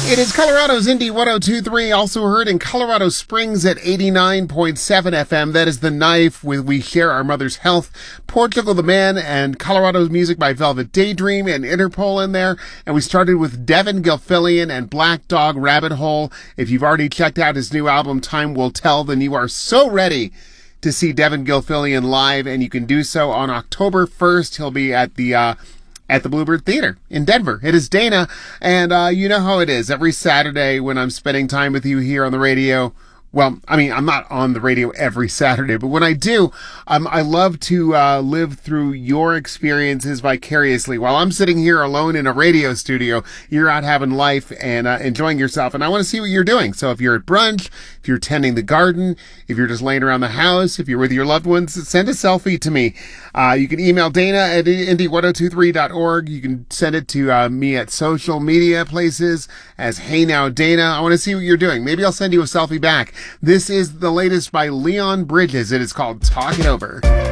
It is Colorado's Indie 102.3, also heard in Colorado Springs at 89.7 FM. That is The Knife with We Share Our Mother's Health, Portugal the Man, and Colorado's music by Velvet Daydream and Interpol in there. And we started with Devin Gilfillian and Black Dog Rabbit Hole. If you've already checked out his new album, Time Will Tell, then you are so ready to see Devin Gilfillian live, and you can do so on October 1st. He'll be at the Bluebird Theater in Denver. It is Dana, and you know how it is. Every Saturday when I'm spending time with you here on the radio, well, I mean, I'm not on the radio every Saturday, but when I do, I love to live through your experiences vicariously. While I'm sitting here alone in a radio studio, you're out having life and enjoying yourself, and I want to see what you're doing. So if you're at brunch, if you're tending the garden, if you're just laying around the house, if you're with your loved ones, send a selfie to me. You can email Dana at indie1023.org. You can send it to me at social media places as Hey Now Dana. I want to see what you're doing. Maybe I'll send you a selfie back. This is the latest by Leon Bridges. It is called Talk It Over.